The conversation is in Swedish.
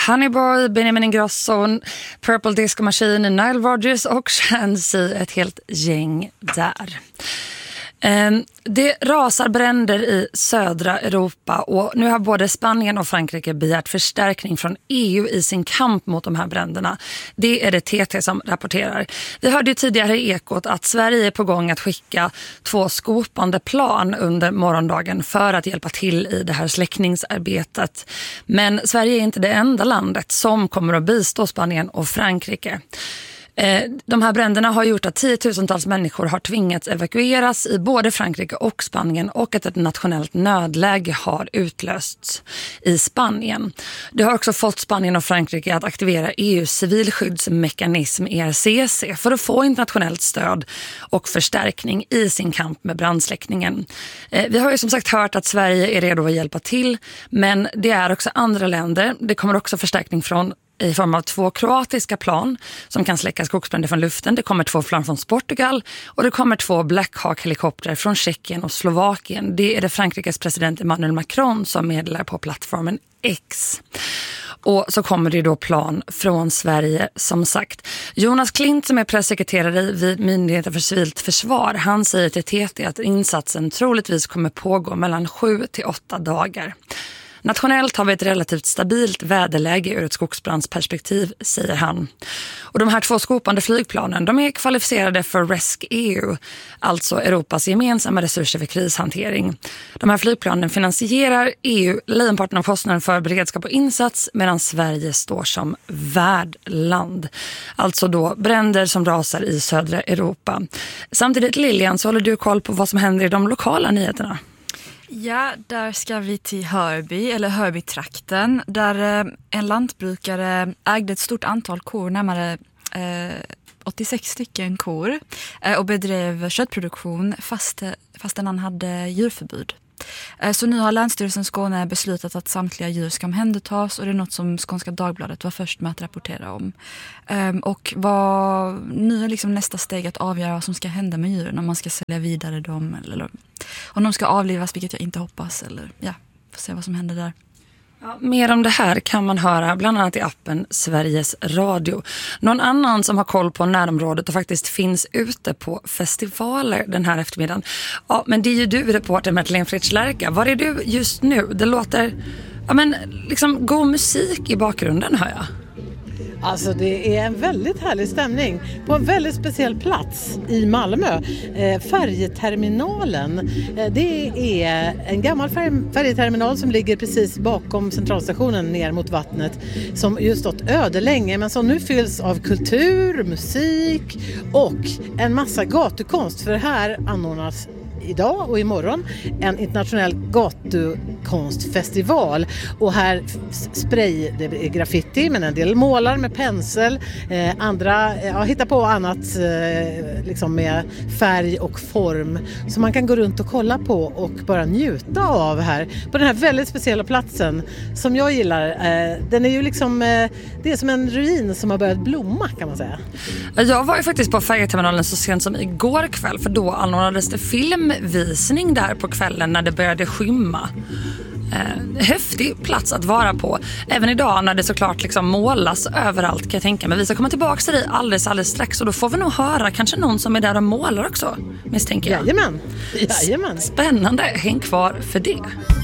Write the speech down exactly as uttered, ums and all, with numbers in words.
Honeyboy, Benjamin Ingrosso, Purple Disco Machine, Nile Rodgers och Shansi, ett helt gäng där. Det rasar bränder i södra Europa och nu har både Spanien och Frankrike begärt förstärkning från E U i sin kamp mot de här bränderna. Det är det T T som rapporterar. Vi hörde ju tidigare i Ekot att Sverige är på gång att skicka två skopande plan under morgondagen för att hjälpa till i det här släckningsarbetet. Men Sverige är inte det enda landet som kommer att bistå Spanien och Frankrike. De här bränderna har gjort att tiotusentals människor har tvingats evakueras i både Frankrike och Spanien och att ett nationellt nödläge har utlösts i Spanien. Det har också fått Spanien och Frankrike att aktivera E U:s civilskyddsmekanism E R C C för att få internationellt stöd och förstärkning i sin kamp med brandsläckningen. Vi har ju som sagt hört att Sverige är redo att hjälpa till, men det är också andra länder. Det kommer också förstärkning från i form av två kroatiska plan som kan släcka skogsbränder från luften. Det kommer två plan från Portugal och det kommer två Black Hawk-helikoptrar från Tjeckien och Slovakien. Det är det Frankrikes president Emmanuel Macron som meddelar på plattformen X. Och så kommer det då plan från Sverige som sagt. Jonas Klint som är pressekreterare vid Myndigheten för civilt försvar, han säger till T T att insatsen troligtvis kommer pågå mellan sju till åtta dagar. Nationellt har vi ett relativt stabilt väderläge ur ett skogsbrandsperspektiv, säger han. Och de här två skopande flygplanen, de är kvalificerade för RESC-E U, alltså Europas gemensamma resurser för krishantering. De här flygplanen finansierar E U lejonparten av kostnaden för beredskap och insats medan Sverige står som värdland. Alltså då bränder som rasar i södra Europa. Samtidigt, Lilian, så håller du koll på vad som händer i de lokala nyheterna. Ja, där ska vi till Hörby, eller Hörbytrakten, där eh, en lantbrukare ägde ett stort antal kor, närmare eh, åttiosex stycken kor, eh, och bedrev köttproduktion fast, fastän han hade djurförbud. Eh, så nu har Länsstyrelsen Skåne beslutat att samtliga djur ska omhändertas, och det är något som Skånska Dagbladet var först med att rapportera om. Eh, och vad, nu är liksom nästa steg att avgöra vad som ska hända med djuren, om man ska sälja vidare dem eller om de ska avlivas, vilket jag inte hoppas, eller ja, får se vad som händer där. Ja, mer om det här kan man höra bland annat i appen Sveriges Radio. Någon annan som har koll på närområdet och faktiskt finns ute på festivaler den här eftermiddagen. Ja, men det är ju du, reporter Madeleine Fritz Lärka. Var är du just nu? Det låter ja, men liksom god musik i bakgrunden, hör jag. Alltså det är en väldigt härlig stämning på en väldigt speciell plats i Malmö. Eh, färjeterminalen. Eh, det är en gammal färg- färjeterminal som ligger precis bakom centralstationen ner mot vattnet, som just stått öde länge men som nu fylls av kultur, musik och en massa gatukonst. För här anordnas idag och imorgon en internationell gatukonstfestival, och här spray, det är graffiti, men en del målar med pensel, eh, andra ja, hittar på annat eh, liksom med färg och form som man kan gå runt och kolla på och bara njuta av här på den här väldigt speciella platsen som jag gillar. Eh, den är ju liksom eh, det är som en ruin som har börjat blomma, kan man säga. Jag var ju faktiskt på färjeterminalen så sent som igår kväll, för då anordnades det filmvisning där på kvällen när det började skymma. Eh, häftig plats att vara på. Även idag när det såklart liksom målas överallt, kan jag tänka mig. Vi ska komma tillbaka till dig alldeles, alldeles strax, och då får vi nog höra kanske någon som är där och målar också, misstänker jag. Jajamän. Jajamän. Spännande, häng kvar för det.